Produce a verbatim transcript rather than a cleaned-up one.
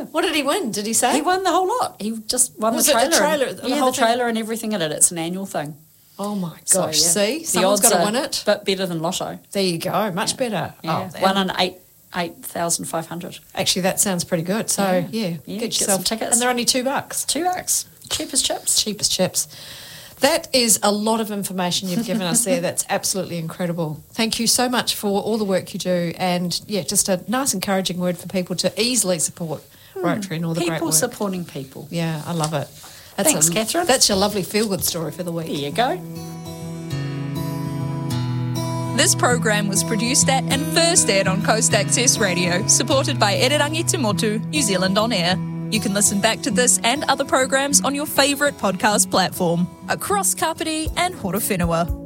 What did he win? Did he say? He won the whole lot. He just won Was the it the trailer. trailer, and, the yeah, whole the thing? trailer and everything in it. It's an annual thing. Oh, my So, gosh. yeah. See? The Someone's odds got to are win it. But better than Lotto. There you go. Much Yeah. better. Yeah. Oh, One in eight, eight thousand five hundred. Actually, that sounds pretty good. So, Yeah. yeah, Yeah, get get yourself some tickets. And they're only two bucks. Two bucks. Cheap as chips. Cheap as chips. That is a lot of information you've given us there. That's absolutely incredible. Thank you so much for all the work you do, and yeah, just a nice encouraging word for people to easily support Rotary and all the great People work. supporting people. Yeah, I love it. That's Thanks, a, Catherine. That's your lovely feel-good story for the week. There you go. This program was produced at and first aired on Coast Access Radio, supported by Ererangi Te Motu, New Zealand On Air. You can listen back to this and other programs on your favourite podcast platform, across Kapiti and Horowhenua.